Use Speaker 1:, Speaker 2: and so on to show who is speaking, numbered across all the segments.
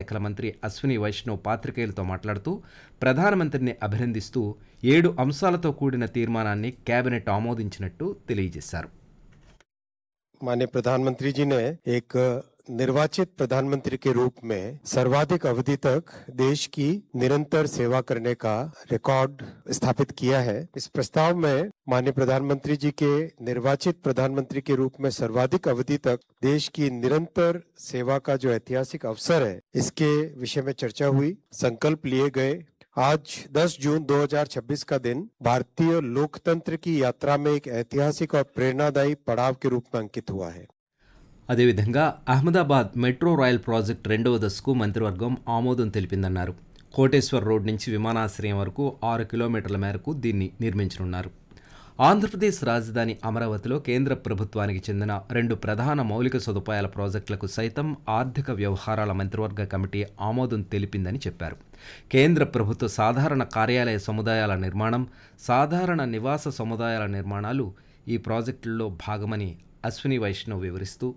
Speaker 1: శాఖల మంత్రి అశ్విని వైష్ణవ్ పాత్రికేయులతో మాట్లాడుతూ ప్రధానమంత్రిని అభినందిస్తూ 7 అంశాలతో కూడిన తీర్మానాన్ని కేబినెట్ ఆమోదించినట్టు తెలియజేశారు.
Speaker 2: माननीय प्रधानमंत्री जी ने एक निर्वाचित प्रधानमंत्री के रूप में सर्वाधिक अवधि तक देश की निरंतर सेवा करने का रिकॉर्ड स्थापित किया है। इस प्रस्ताव में माननीय प्रधानमंत्री जी के निर्वाचित प्रधानमंत्री के रूप में सर्वाधिक अवधि तक देश की निरंतर सेवा का जो ऐतिहासिक अवसर है, इसके विषय में चर्चा हुई, संकल्प लिए गए। आज 10 जून 2026 का दिन भारतीय लोकतंत्र की यात्रा में एक ऐतिहासिक और प्रेरणादायी पड़ाव के रूप में अंकित हुआ है।
Speaker 1: అదేవిధంగా అహ్మదాబాద్ మెట్రో రైల్ ప్రాజెక్టు 2వ దశకు మంత్రివర్గం ఆమోదం తెలిపిందన్నారు. కోటేశ్వర్ రోడ్ నుంచి విమానాశ్రయం వరకు 6 కిలోమీటర్ల మేరకు దీన్ని నిర్మించనున్నారు. ఆంధ్రప్రదేశ్ రాజధాని అమరావతిలో కేంద్ర ప్రభుత్వానికి చెందిన 2 ప్రధాన మౌలిక సదుపాయాల ప్రాజెక్టులకు సైతం ఆర్థిక వ్యవహారాల మంత్రివర్గ కమిటీ ఆమోదం తెలిపిందని చెప్పారు. కేంద్ర ప్రభుత్వ సాధారణ కార్యాలయ సముదాయాల నిర్మాణం, సాధారణ నివాస సముదాయాల నిర్మాణాలు ఈ ప్రాజెక్టుల్లో భాగమని అశ్విని వైష్ణవ్ వివరిస్తూ,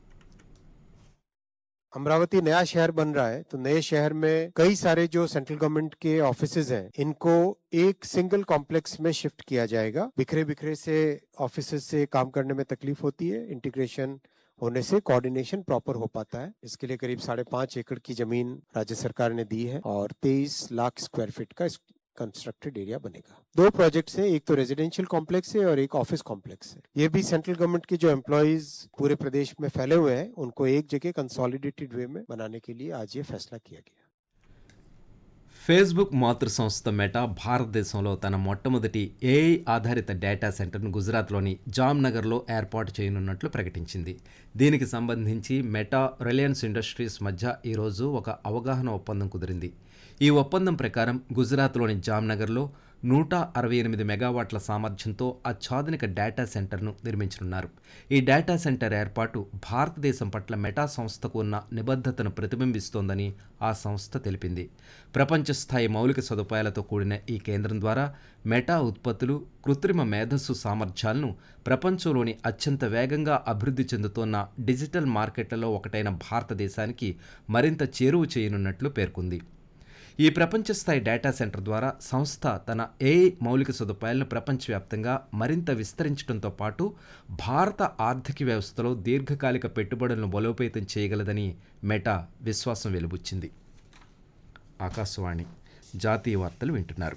Speaker 2: अमरावती नया शहर बन रहा है, तो नए शहर में कई सारे जो सेंट्रल गवर्नमेंट के ऑफिसेज हैं, इनको एक सिंगल कॉम्प्लेक्स में शिफ्ट किया जाएगा। बिखरे बिखरे से ऑफिसेज से काम करने में तकलीफ होती है, इंटीग्रेशन होने से कोऑर्डिनेशन प्रॉपर हो पाता है। इसके लिए करीब 5.5 एकड़ की जमीन राज्य सरकार ने दी है और 23 लाख स्क्वायर फीट का कंस्ट्रक्टेड एरिया बनेगा। 2 प्रोजेक्ट्स हैं, एक तो रेजिडेंशियल कॉम्प्लेक्स है और एक ऑफिस कॉम्प्लेक्स है। ये भी सेंट्रल गवर्नमेंट के जो एम्प्लॉइज पूरे प्रदेश में फैले हुए हैं, उनको एक जगह कंसोलिडेटेड वे में बनाने के लिए आज ये फैसला किया गया।
Speaker 1: ఫేస్బుక్ మాతృ సంస్థ మెటా భారతదేశంలో తన మొట్టమొదటి ఏఐ ఆధారిత డేటా సెంటర్ను గుజరాత్లోని జామ్నగర్లో ఏర్పాటు చేయనున్నట్లు ప్రకటించింది. దీనికి సంబంధించి మెటా, రిలయన్స్ ఇండస్ట్రీస్ మధ్య ఈరోజు ఒక అవగాహన ఒప్పందం కుదిరింది. ఈ ఒప్పందం ప్రకారం గుజరాత్లోని జామ్నగర్లో 168 మెగావాట్ల సామర్థ్యంతో అత్యాధునిక డేటా సెంటర్ను నిర్మించనున్నారు. ఈ డేటా సెంటర్ ఏర్పాటు భారతదేశం పట్ల మెటా సంస్థకు ఉన్న నిబద్ధతను ప్రతిబింబిస్తోందని ఆ సంస్థ తెలిపింది. ప్రపంచ స్థాయి మౌలిక సదుపాయాలతో కూడిన ఈ కేంద్రం ద్వారా మెటా ఉత్పత్తులు, కృత్రిమ మేధస్సు సామర్థ్యాలను ప్రపంచంలోని అత్యంత వేగంగా అభివృద్ధి చెందుతోన్న డిజిటల్ మార్కెట్లలో ఒకటైన భారతదేశానికి మరింత చేరువ చేయనున్నట్లు పేర్కొంది. ఈ ప్రపంచ స్థాయి డేటా సెంటర్ ద్వారా సంస్థ తన ఏఐ మౌలిక సదుపాయాలను ప్రపంచవ్యాప్తంగా మరింత విస్తరించడంతో పాటు భారత ఆర్థిక వ్యవస్థలో దీర్ఘకాలిక పెట్టుబడులను బలోపేతం చేయగలదని మెటా విశ్వాసం వెలుబుచ్చింది. ఆకాశవాణి జాతీయ వార్తలు వింటున్నారు.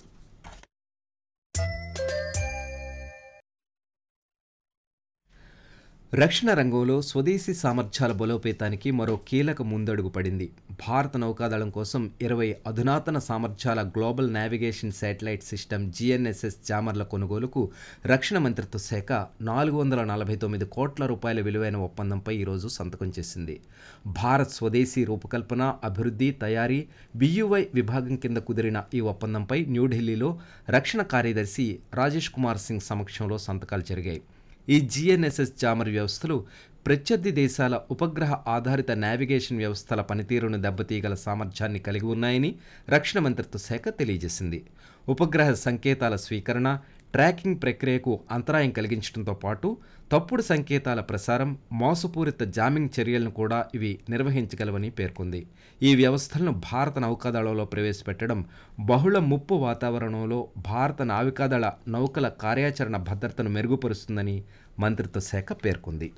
Speaker 1: రక్షణ రంగంలో స్వదేశీ సామర్థ్యాల బలోపేతానికి మరో కీలక ముందడుగు పడింది. భారత నౌకాదళం కోసం 20 అధునాతన సామర్థ్యాల global navigation satellite system GNSS జామర్ల కొనుగోలుకు రక్షణ మంత్రిత్వ శాఖ 449 కోట్ల రూపాయల విలువైన ఒప్పందంపై ఈరోజు సంతకం చేసింది. భారత్ స్వదేశీ రూపకల్పన, అభివృద్ధి, తయారీ BUI విభాగం కింద కుదిరిన ఈ ఒప్పందంపై న్యూఢిల్లీలో రక్షణ కార్యదర్శి రాజేష్ కుమార్ సింగ్ సమక్షంలో సంతకాలు జరిగాయి. ఈ GNSS జామర్ వ్యవస్థలు ప్రత్యర్థి దేశాల ఉపగ్రహ ఆధారిత నావిగేషన్ వ్యవస్థల పనితీరును దెబ్బతీయగల సామర్థ్యాన్ని కలిగి ఉన్నాయని రక్షణ మంత్రిత్వ శాఖ తెలియజేసింది. ఉపగ్రహ సంకేతాల స్వీకరణ, ట్రాకింగ్ ప్రక్రియకు అంతరాయం కలిగించడంతో పాటు తప్పుడు సంకేతాల ప్రసారం, మోసపూరిత జామింగ్ చర్యలను కూడా ఇవి నిర్వహించగలవని పేర్కొంది. ఈ వ్యవస్థలను భారత నౌకాదళంలో ప్రవేశపెట్టడం బహుళ ముప్పు వాతావరణంలో భారత నావికాదళ నౌకల కార్యాచరణ భద్రతను మెరుగుపరుస్తుందని మంత్రిత్వ శాఖ పేర్కొంది.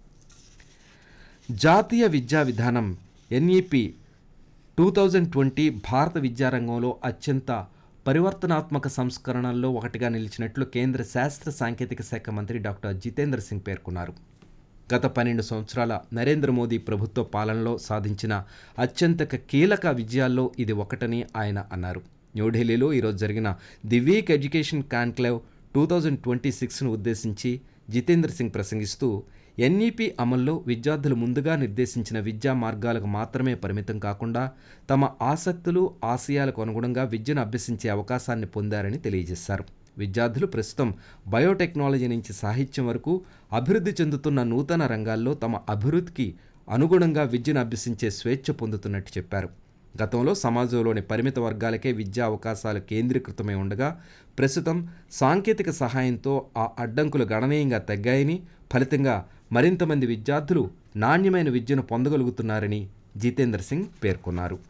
Speaker 1: జాతీయ విద్యా విధానం NEP 2020 భారత విద్యారంగంలో అత్యంత పరివర్తనాత్మక సంస్కరణల్లో ఒకటిగా నిలిచినట్లు కేంద్ర శాస్త్ర సాంకేతిక శాఖ మంత్రి డాక్టర్ జితేంద్ర సింగ్ పేర్కొన్నారు. గత 12 సంవత్సరాల నరేంద్ర మోదీ ప్రభుత్వ పాలనలో సాధించిన అత్యంత కీలక విజయాల్లో ఇది ఒకటని ఆయన అన్నారు. న్యూఢిల్లీలో ఈరోజు జరిగిన ది వీక్ ఎడ్యుకేషన్ కాన్క్లేవ్ 2026ను ఉద్దేశించి జితేంద్ర సింగ్ ప్రసంగిస్తూ, NEP అమల్లో విద్యార్థులు ముందుగా నిర్దేశించిన విద్యా మార్గాలకు మాత్రమే పరిమితం కాకుండా తమ ఆసక్తులు, ఆశయాలకు అనుగుణంగా విద్యను అభ్యసించే అవకాశాన్ని పొందారని తెలియజేశారు. విద్యార్థులు ప్రస్తుతం బయోటెక్నాలజీ నుంచి సాహిత్యం వరకు అభివృద్ధి చెందుతున్న నూతన రంగాల్లో తమ అభివృద్ధికి అనుగుణంగా విద్యను అభ్యసించే స్వేచ్ఛ పొందుతున్నట్టు చెప్పారు. గతంలో సమాజంలోని పరిమిత వర్గాలకే విద్యా అవకాశాలు కేంద్రీకృతమై ఉండగా ప్రస్తుతం సాంకేతిక సహాయంతో ఆ అడ్డంకులు గణనీయంగా తగ్గాయని, ఫలితంగా మరింత మంది విద్యార్థులు నాణ్యమైన విద్యను పొందగలుగుతున్నారని జితేంద్ర సింగ్ పేర్కొన్నారు.